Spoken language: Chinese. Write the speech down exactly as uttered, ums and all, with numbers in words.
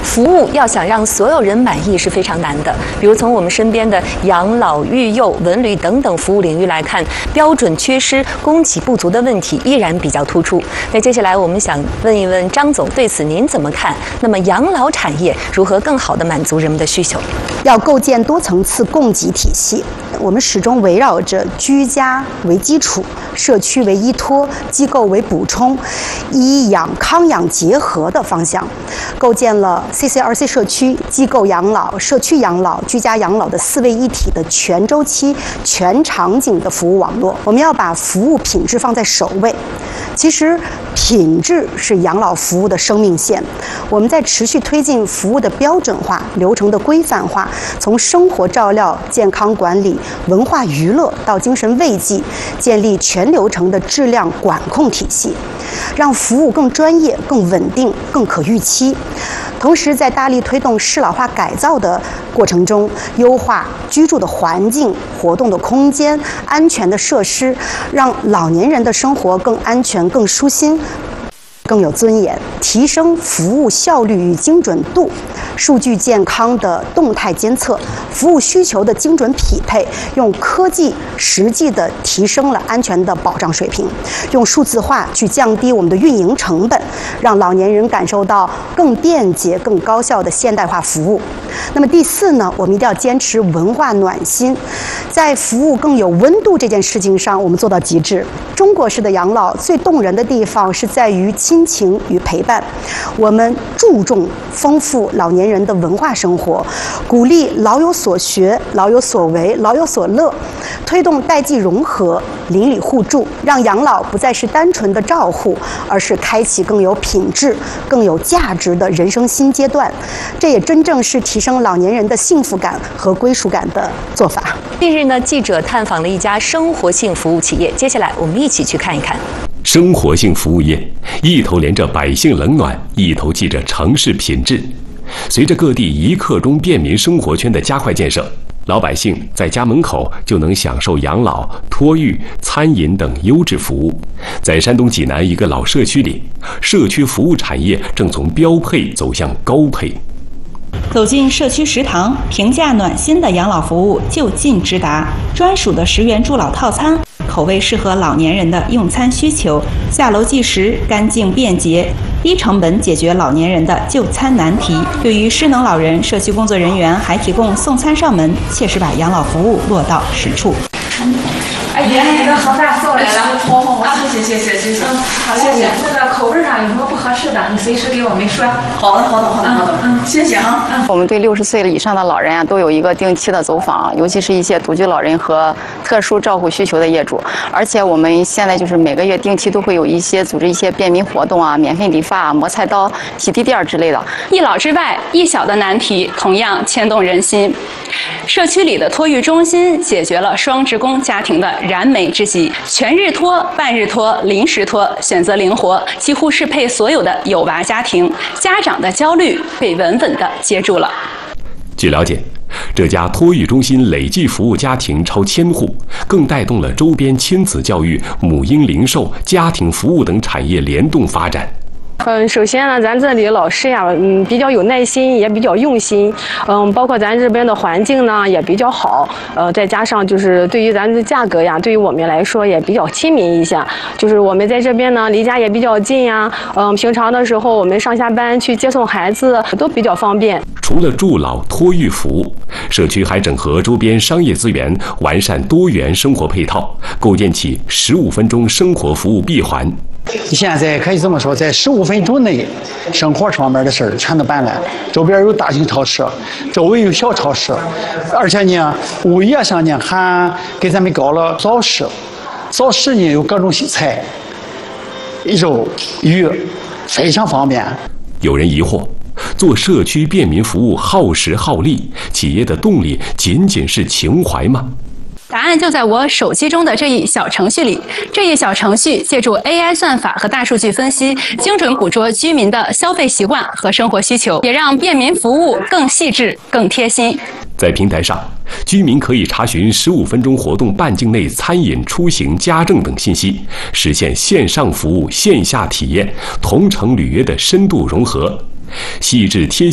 服务要想让所有人满意是非常难的。比如从我们身边的养老、育幼、文旅等等服务领域来看，标准缺失、供给不足的问题依然比较突出。那接下来我们想问一问张总，对此您怎么看？那么养老产业如何更好地满足人们的需求？ 要构建多层次供给体系，我们始终围绕着居家为基础、社区为依托、机构为补充、医养康养结合的方向，构建了 C C R C 社区、机构养老、社区养老、居家养老的四位一体的全周期、全场景的服务网络。我们要把服务品质放在首位。其实，品质是养老服务的生命线。我们在持续推进服务的标准化、流程的规范化，从生活照料、健康管理、文化娱乐到精神慰藉，建立全流程的质量管控体系，让服务更专业、更稳定、更可预期。同时，在大力推动适老化改造的过程中，优化居住的环境、活动的空间、安全的设施，让老年人的生活更安全、更舒心、更有尊严，提升服务效率与精准度，数据健康的动态监测，服务需求的精准匹配，用科技实际的提升了安全的保障水平，用数字化去降低我们的运营成本，让老年人感受到更便捷、更高效的现代化服务。那么第四呢，我们一定要坚持文化暖心，在服务更有温度这件事情上，我们做到极致。中国式的养老最动人的地方是在于亲情与陪伴，我们注重丰富老年人的文化生活，鼓励老有所学、老有所为、老有所乐，推动代际融合、邻里互助，让养老不再是单纯的照护，而是开启更有品质、更有价值的人生新阶段。这也真正是提升老年人的幸福感和归属感的做法。 近日呢，记者探访了一家生活性服务企业，接下来我们一起去看一看。 生活性服务业一头连着百姓冷暖，一头系着城市品质。随着各地一刻钟便民生活圈的加快建设，老百姓在家门口就能享受养老、托育、餐饮等优质服务。在山东济南一个老社区里，社区服务产业正从标配走向高配。 走进社区食堂，平价暖心的养老服务就近直达，专属的十元助老套餐，口味适合老年人的用餐需求，下楼即食，干净便捷，低成本解决老年人的就餐难题。对于失能老人，社区工作人员还提供送餐上门，切实把养老服务落到实处。 哎呀，这个好大送来了，好好好，谢谢谢谢谢谢，好谢谢。这个口味上有什么不合适的，你随时给我们说。好的好的好的好的，嗯，谢谢哈。嗯， 我们对六十岁以上的老人啊，都有一个定期的走访，尤其是一些独居老人和特殊照护需求的业主。而且我们现在就是每个月定期都会有一些组织一些便民活动啊，免费理发、磨菜刀、洗地垫之类的。 一老之外，一小的难题同样牵动人心。社区里的托育中心解决了双职工家庭的燃眉之急，全日托、半日托、临时托，选择灵活，几乎适配所有的有娃家庭，家长的焦虑被稳稳地接住了。 据了解，这家托育中心累计服务家庭超千户，更带动了周边亲子教育、母婴零售、家庭服务等产业联动发展。 嗯，首先呢，咱这里老师呀，嗯，比较有耐心，也比较用心，嗯，包括咱这边的环境呢也比较好，呃，再加上就是对于咱的价格呀，对于我们来说也比较亲民一下。就是我们在这边呢，离家也比较近呀，嗯，平常的时候我们上下班去接送孩子都比较方便。 除了助老托育服务，社区还整合周边商业资源，完善多元生活配套，构建起十五分钟生活服务闭环。 现在可以这么说，在十五分钟内，生活上面的事儿全都办了。周边有大型超市，周围有小超市，而且呢，物业上呢还给咱们搞了早市，早市呢有各种菜、肉、鱼，非常方便。 有人疑惑，做社区便民服务耗时耗力，企业的动力仅仅是情怀吗？ 答案就在我手机中的这一小程序里。这一小程序借助 A I 算法和大数据分析，精准捕捉居民的消费习惯和生活需求，也让便民服务更细致、更贴心。 在平台上，居民可以查询十五分钟活动半径内餐饮、出行、家政等信息，实现线上服务、线下体验、同城履约的深度融合。细致贴心